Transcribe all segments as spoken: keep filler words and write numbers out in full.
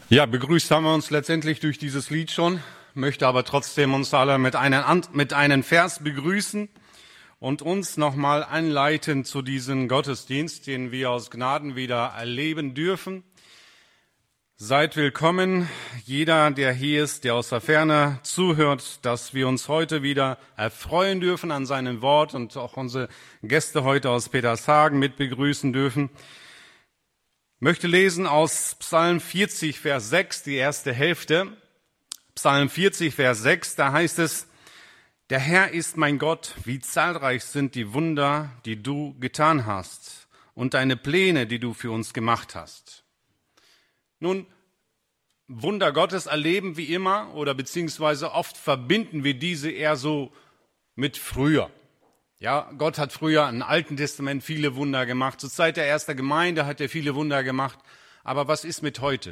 Ja, begrüßt haben wir uns letztendlich durch dieses Lied schon, möchte aber trotzdem uns alle mit einem, mit einem Vers begrüßen und uns nochmal einleiten zu diesem Gottesdienst, den wir aus Gnaden wieder erleben dürfen. Seid willkommen, jeder, der hier ist, der aus der Ferne zuhört, dass wir uns heute wieder erfreuen dürfen an seinem Wort und auch unsere Gäste heute aus Petershagen mit begrüßen dürfen. Ich möchte lesen aus Psalm vierzig, Vers sechs, die erste Hälfte. Psalm vierzig, Vers sechs, da heißt es: Der Herr ist mein Gott, wie zahlreich sind die Wunder, die du getan hast, und deine Pläne, die du für uns gemacht hast. Nun, Wunder Gottes erleben wir immer oder beziehungsweise oft verbinden wir diese eher so mit früher. Ja, Gott hat früher im Alten Testament viele Wunder gemacht. Zur Zeit der ersten Gemeinde hat er viele Wunder gemacht. Aber was ist mit heute?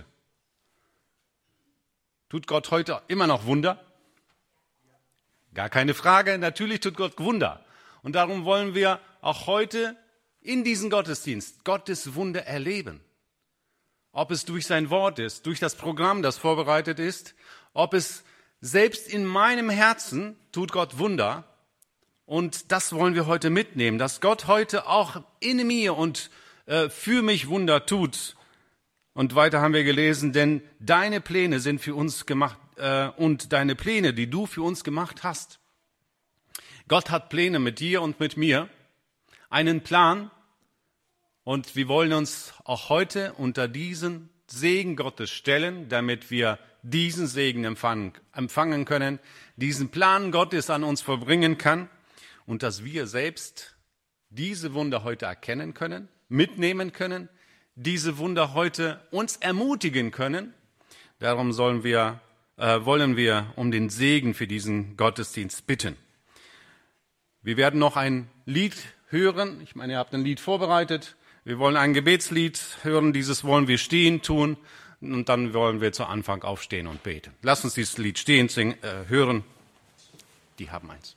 Tut Gott heute immer noch Wunder? Gar keine Frage. Natürlich tut Gott Wunder. Und darum wollen wir auch heute in diesem Gottesdienst Gottes Wunder erleben. Ob es durch sein Wort ist, durch das Programm, das vorbereitet ist, ob es selbst in meinem Herzen tut Gott Wunder. Und das wollen wir heute mitnehmen, dass Gott heute auch in mir und äh, für mich Wunder tut. Und weiter haben wir gelesen, denn deine Pläne sind für uns gemacht äh, und deine Pläne, die du für uns gemacht hast. Gott hat Pläne mit dir und mit mir, einen Plan. Und wir wollen uns auch heute unter diesen Segen Gottes stellen, damit wir diesen Segen empfangen, empfangen können, diesen Plan Gottes an uns vollbringen kann. Und dass wir selbst diese Wunder heute erkennen können, mitnehmen können, diese Wunder heute uns ermutigen können. Darum sollen wir, äh, wollen wir um den Segen für diesen Gottesdienst bitten. Wir werden noch ein Lied hören. Ich meine, ihr habt ein Lied vorbereitet. Wir wollen ein Gebetslied hören. Dieses wollen wir stehen tun. Und dann wollen wir zu Anfang aufstehen und beten. Lasst uns dieses Lied stehen singen, äh, hören. Die haben eins.